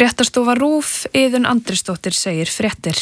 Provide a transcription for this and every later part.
Fréttastofa RÚV, Iðunn Andrésdóttir segir fréttir.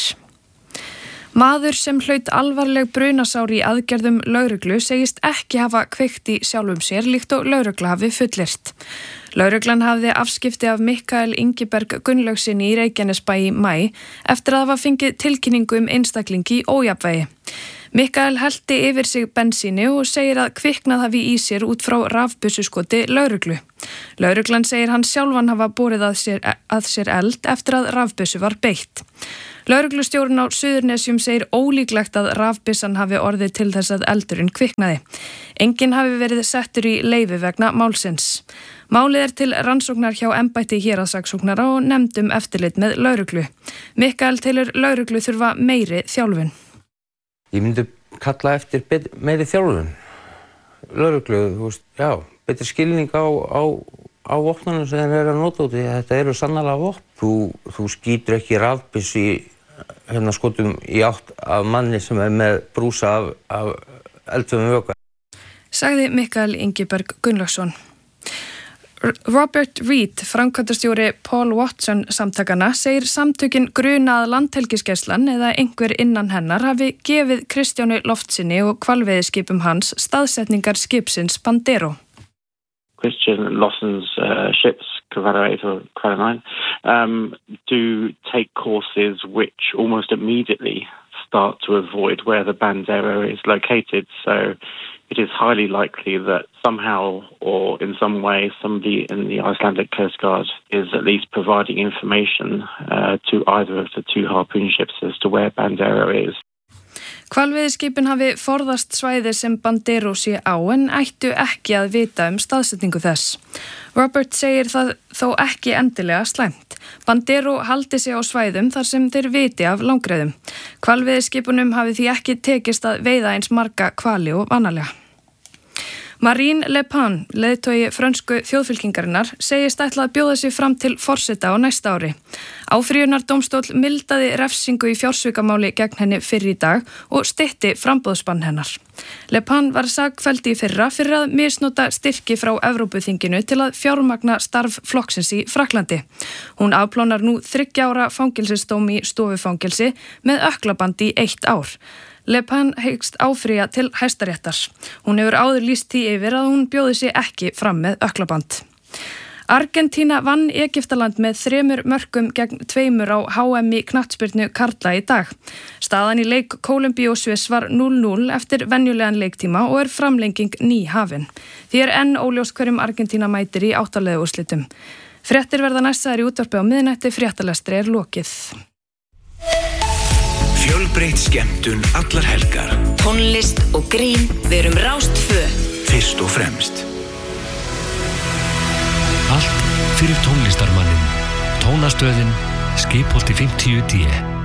Maður sem hlaut alvarleg brunasár í aðgerðum lögreglu segist ekki hafa kveikt í sjálfum sér líkt og lögregla hafi fullyrt. Lögreglan hafði afskipti af Mikael Ingiberg Gunnlaugssyni í Reykjanesbæ í maí eftir að hafa fengið tilkynningu einstaklingi í ójafnvægi. Mikael hellti yfir sig bensíni og segir að kviknað hafi í sér út frá rafbyssuskoti lögreglu. Lögreglan segir hann sjálfan hafa borið að sér eld eftir að rafbyssu var beitt. Lögreglustjórinn á Suðurnesjum segir ólíklegt að rafbyssan hafi orðið til þess að eldurinn kviknaði. Enginn hafi verið settur í leyfi vegna málsins. Málið til rannsóknar hjá embætti héraðssaksóknara og nefnd eftirlit með lögreglu. Mikael telur lögreglu þurfa meiri þjálfun. Ég myndi kalla eftir meiri þjálfun. Lögreglu, betri skilning á vopnunum sem þeir eru að nota út. Þetta eru sannarlega vopn. Þú skýtur ekki rafbyssu í skotum í átt af manni sem með brúsa af eldfimum vökva. Sagði Mikael Ingiberg Gunnlaugsson. Robert Reed, framkvæmdastjóri Paul Watson samtakana, segir samtökin gruna að Landhelgisgæslan eða einhver innan hennar hafi gefið Kristjáni Loftssyni og hvalveiðiskipum hans staðsetningar skipsins Bandero. Christian Loftson's ships, Cavara 8 or Cavara 9, do take courses which almost immediately start to avoid where the Bandero is located. So it is highly likely that somehow or in some way somebody in the Icelandic Coast Guard is at least providing information to either of the two harpoon ships as to where Bandero is. Hvalveiðiskipin hafi forðast svæði sem Bandero sé á en ættu ekki að vita staðsetningu þess. Robert segir það þó ekki endilega slæmt. Bandero haldi sig á svæðum þar sem þeir viti af langreyðum. Hvalveiðiskipunum hafi því ekki tekist að veiða eins marga hvali og vanalega. Marine Le Pen, leiðtogi frönsku þjóðfylkingarinnar, segist ætla að bjóða sig fram til forseta á næsta ári. Áfrýjunardómstóll mildaði refsingu í fjársvikamáli gegn henni fyrr í dag og stytti framboðsbann hennar. Le Pen var sakfelld í fyrra fyrir að misnota styrki frá Evrópuþinginu til að fjármagna starf flokksins í Frakklandi. Hún afplánar nú 3 ára fangelsisdóm í stofufangelsi með ökklaband í 1 ár. Le Pen hyggst áfrýja til Hæstaréttar. Hún hefur áður lýst því yfir að hún bjóði sig ekki fram með ökklaband. Argentína vann Egyptaland með 3 mörkum gegn 2 á HM í knattspyrnu karla í dag. Staðan í leik Kólumbíu og Sviss var 0-0 eftir venjulegan leiktíma og framlenging nýhafin. Því enn óljóst hverjum Argentína mætir í 8 liða úrslitum. Fréttir verða næstaðar í útvarpi á miðnætti, fréttalestri lokið. Fjölbreytt skemmtun allar helgar. Tónlist og grín, við erum Rás 2. Fyrst og fremst. Allt fyrir tónlistarmannin. Tónastöðin, Skipholti 50D.